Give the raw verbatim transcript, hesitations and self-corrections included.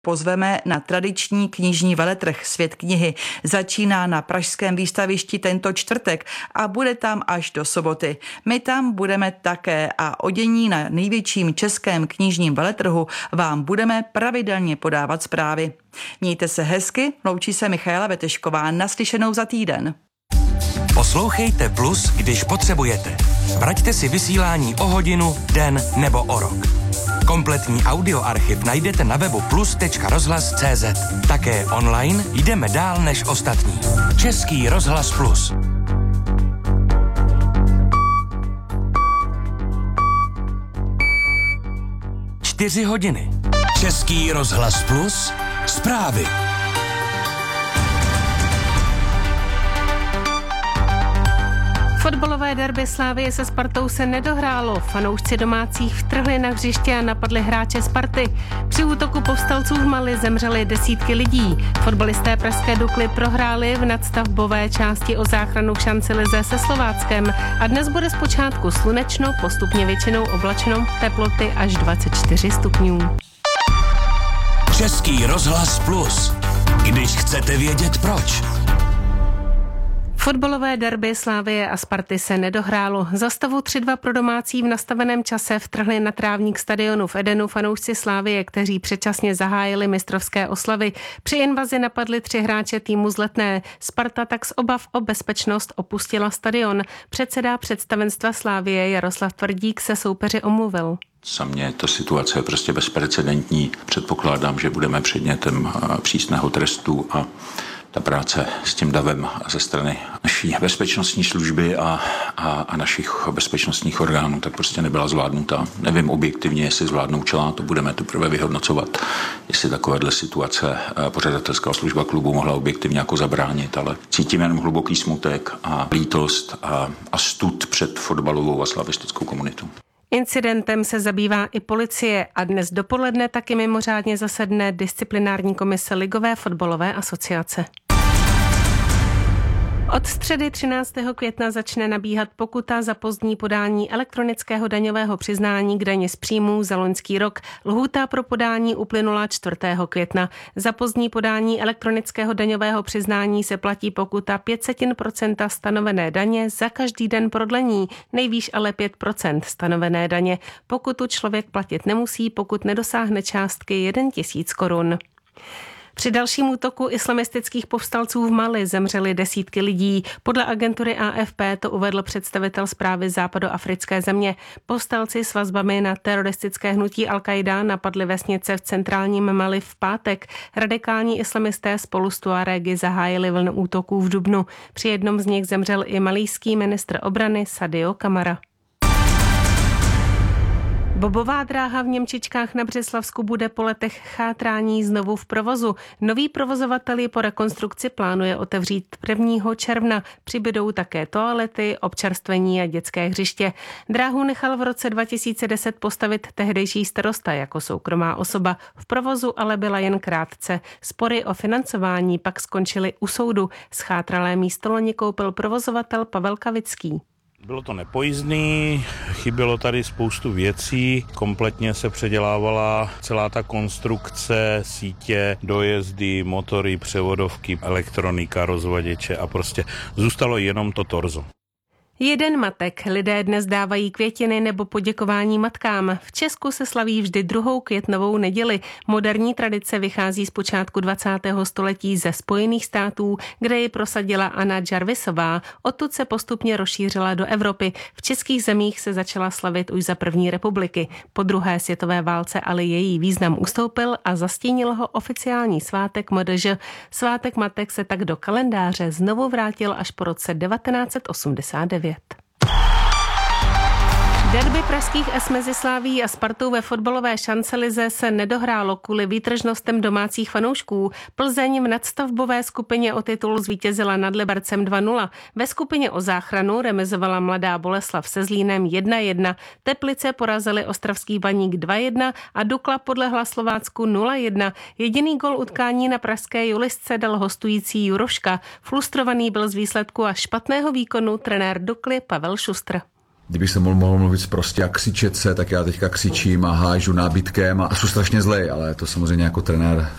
Pozveme na tradiční knižní veletrh Svět knihy. Začíná na pražském výstavišti tento čtvrtek a bude tam až do soboty. My tam budeme také a o dění na největším českém knižním veletrhu vám budeme pravidelně podávat zprávy. Mějte se hezky, loučí se Michaela Vetešková, naslyšenou za týden. Poslouchejte Plus, když potřebujete. Vraťte si vysílání o hodinu, den nebo o rok. Kompletní audioarchiv najdete na webu plus tečka rozhlas tečka cé zet. Také online jdeme dál než ostatní. Český rozhlas Plus. Čtyři hodiny. Český rozhlas Plus. Zprávy. Fotbalové derby Slavie se Spartou se nedohrálo. Fanoušci domácích vtrhli na hřiště a napadli hráče Sparty. Při útoku povstalců v Mali zemřely desítky lidí. Fotbalisté pražské Dukly prohráli v nadstavbové části o záchranu v šancelize se Slováckem a dnes bude zpočátku slunečno, postupně většinou oblačno, teploty až dvacet čtyři stupňů. Český rozhlas Plus. Když chcete vědět proč. Fotbalové derby Slavie a Sparty se nedohrálo. Za stavu tři dva pro domácí v nastaveném čase vtrhli na trávník stadionu v Edenu fanoušci Slavie, kteří předčasně zahájili mistrovské oslavy. Při invazi napadli tři hráče týmu z Letné. Sparta tak z obav o bezpečnost opustila stadion. Předseda představenstva Slavie Jaroslav Tvrdík se soupeři omluvil. Za mě ta situace je prostě bezprecedentní. Předpokládám, že budeme předmětem přísného trestu a ta práce s tím davem ze strany naší bezpečnostní služby a, a, a našich bezpečnostních orgánů tak prostě nebyla zvládnuta. Nevím objektivně, jestli zvládnou čelá, to budeme teprve vyhodnocovat, jestli takovéhle situace pořadatelská služba klubu mohla objektivně jako zabránit, ale cítím jen hluboký smutek a lítost a, a stud před fotbalovou a slavistickou komunitou. Incidentem se zabývá i policie a dnes dopoledne taky mimořádně zasedne disciplinární komise Ligové fotbalové asociace. Od středy třináctého května začne nabíhat pokuta za pozdní podání elektronického daňového přiznání k dani z příjmů za loňský rok. Lhůta pro podání uplynula čtvrtého května. Za pozdní podání elektronického daňového přiznání se platí pokuta pět setin procenta stanovené daně za každý den prodlení, nejvýš ale pět procent stanovené daně. Pokutu člověk platit nemusí, pokud nedosáhne částky jedna tisíc korun. Při dalším útoku islamistických povstalců v Mali zemřely desítky lidí. Podle agentury A F P to uvedl představitel zprávy západoafrické země. Povstalci s vazbami na teroristické hnutí Al-Qaida napadli vesnice v centrálním Mali v pátek. Radikální islamisté spolu s Tuarégy zahájili vlnu útoků v dubnu. Při jednom z nich zemřel i malijský ministr obrany Sadio Kamara. Bobová dráha v Němčičkách na Břeslavsku bude po letech chátrání znovu v provozu. Nový provozovatel ji po rekonstrukci plánuje otevřít prvního června. Přibydou také toalety, občerstvení a dětské hřiště. Dráhu nechal v roce dva tisíce deset postavit tehdejší starosta jako soukromá osoba. V provozu ale byla jen krátce. Spory o financování pak skončily u soudu. Schátralé místo loni koupil provozovatel Pavel Kavický. Bylo to nepojízdný, chybělo tady spoustu věcí, kompletně se předělávala celá ta konstrukce, sítě, dojezdy, motory, převodovky, elektronika, rozvaděče a prostě zůstalo jenom to torzo. Jeden matek. Lidé dnes dávají květiny nebo poděkování matkám. V Česku se slaví vždy druhou květnovou neděli. Moderní tradice vychází z počátku dvacátého století ze Spojených států, kde ji prosadila Anna Jarvisová. Odtud se postupně rozšířila do Evropy. V českých zemích se začala slavit už za první republiky. Po druhé světové válce ale její význam ustoupil a zastínil ho oficiální svátek M D Ž. Svátek matek se tak do kalendáře znovu vrátil až po roce devatenáct set osmdesát devět. Derby pražských es mezi Slavií a Spartou ve fotbalové šancelize se nedohrálo kvůli výtržnostem domácích fanoušků. Plzeň v nadstavbové skupině o titul zvítězila nad Libercem dva nula. Ve skupině o záchranu remizovala Mladá Boleslav se Zlínem jedna jedna. Teplice porazili Ostravský Baník dva jedna a Dukla podlehla Slovácku nula jedna. Jediný gol utkání na pražské Julisce dal hostující Juroška. Frustrovaný byl z výsledku a špatného výkonu trenér Dukly Pavel Šustr. Kdybych se mohl, mohl mluvit prostě a křičet se, tak já teďka křičím a hážu nábytkem a jsou strašně zlej, ale to samozřejmě jako trenér